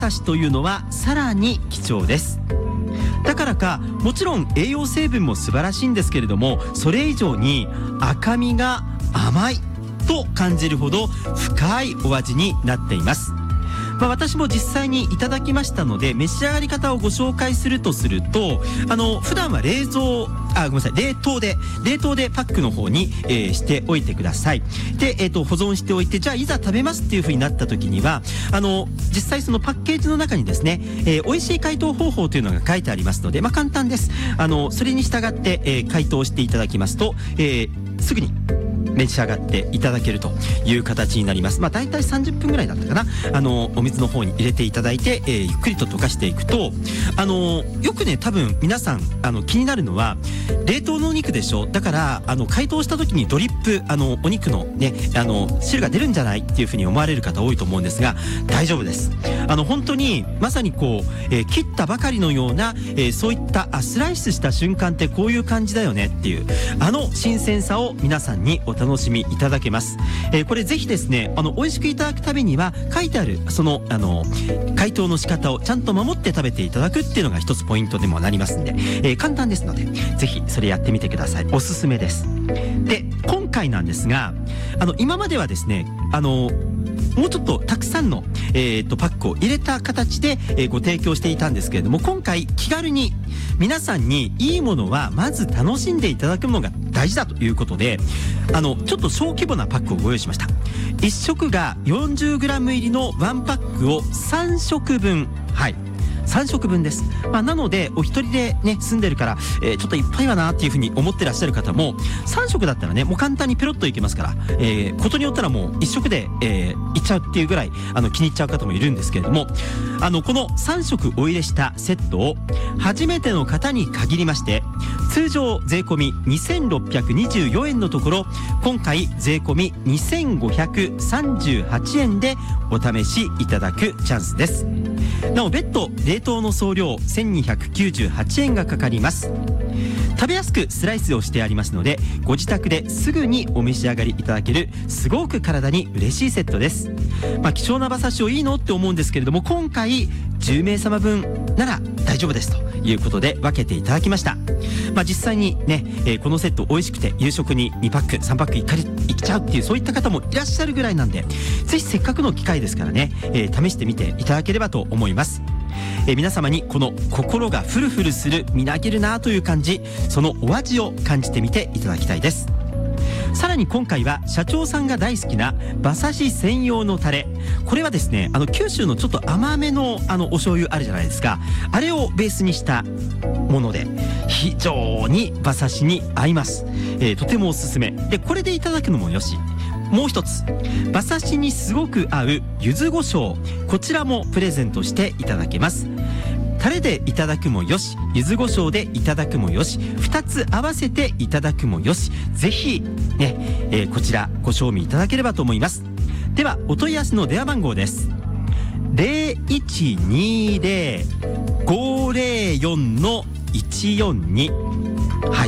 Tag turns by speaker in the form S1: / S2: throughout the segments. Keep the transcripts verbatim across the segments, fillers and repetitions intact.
S1: しというのはさらに貴重です。だからかもちろん栄養成分も素晴らしいんですけれども、それ以上に赤身が甘いと感じるほど深いお味になっています。まあ、私も実際にいただきましたので召し上がり方をご紹介するとすると、あの普段は冷蔵あごめんなさい冷凍で冷凍でパックの方に、えー、しておいてください。で、えー、と保存しておいて、じゃあいざ食べますっていう風になった時にはあの実際そのパッケージの中にですね、えー、美味しい解凍方法というのが書いてありますので、まあ、簡単です。あのそれに従って、えー、解凍していただきますと、えー、すぐに召し上がっていただけるという形になります。まあだいたいさんじゅっぷんぐらいだったかな、あのお水の方に入れていただいて、えー、ゆっくりと溶かしていくと、あのよくね多分皆さんあの気になるのは冷凍のお肉でしょ、だからあの解凍した時にドリップあのお肉のねあの汁が出るんじゃないっていうふうに思われる方多いと思うんですが、大丈夫です。あの本当にまさにこう、えー、切ったばかりのような、えー、そういったあスライスした瞬間ってこういう感じだよねっていうあの新鮮さを皆さんにお楽しみいただけます。えー、これぜひですねあの美味しくいただくためには書いてあるそのあの解凍の仕方をちゃんと守って食べていただくっていうのが一つポイントでもなりますんで、えー、簡単ですのでぜひそれやってみてください。おすすめです。で今回なんですが、あの今まではですねあのもうちょっとたくさんの、えー、とパックを入れた形で、えー、ご提供していたんですけれども、今回気軽に皆さんにいいものはまず楽しんでいただくのが大事だということで、あのちょっと小規模なパックをご用意しました。いっ食が よんじゅうグラム 入りのワンパックをさん食分、はいさん食分です。まあ、なのでお一人でね住んでるから、えー、ちょっといっぱいはなっていうふうに思ってらっしゃる方もさん食だったらねもう簡単にペロッといけますから、えー、ことによったらもういっ食で、えー、いっちゃうっていうぐらいあの気に入っちゃう方もいるんですけれども、あのこのさん食お入れしたセットを初めての方に限りまして通常税込みにせんろっぴゃくにじゅうよんえんのところ、今回税込みにせんごひゃくさんじゅうはちえんでお試しいただくチャンスです。なお別途冷凍の送料せんにひゃくきゅうじゅうはちえんがかかります。食べやすくスライスをしてありますのでご自宅ですぐにお召し上がりいただけるすごく体に嬉しいセットです。まあ、貴重な馬刺しをいいのって思うんですけれども、今回じゅうめいさま分なら大丈夫ですということで分けていただきました。まあ、実際にね、えー、このセット美味しくて夕食ににパックさんパックいっかりいっちゃうっていうそういった方もいらっしゃるぐらいなんで、ぜひせっかくの機会ですからね、えー、試してみていただければと思います。えー、皆様にこの心がフルフルするみなぎるなという感じ、そのお味を感じてみていただきたいです。さらに今回は社長さんが大好きな馬刺し専用のタレ、これはですねあの九州のちょっと甘めのあのお醤油あるじゃないですか、あれをベースにしたもので非常に馬刺しに合います。えー、とてもおすすめで、これでいただくのもよし、もう一つ馬刺しにすごく合う柚子胡椒、こちらもプレゼントしていただけます。タレでいただくもよし、柚子胡椒でいただくもよし、ふたつ合わせていただくもよし、ぜひね、えー、こちらご賞味いただければと思います。ではお問い合わせの電話番号です。ゼロいちにゼロ ごゼロよん いちよんに、はい、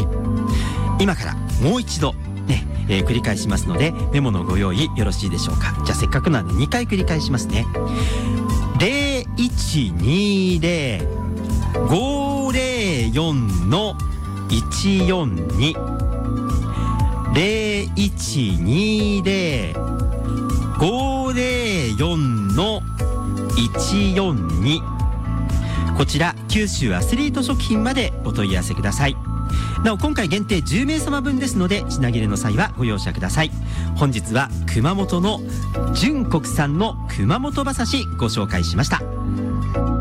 S1: 今からもう一度ね、えー、繰り返しますのでメモのご用意よろしいでしょうか。じゃあせっかくなんでにかい繰り返しますね。ゼロいちにゼロ ごゼロよん いちよんに ゼロいちにゼロ ごゼロよん いちよんに、こちら九州アスリート食品までお問い合わせください。なお今回限定じゅうめいさま分ですので品切れの際はご容赦ください。本日は熊本の純国産の熊本馬刺しご紹介しました。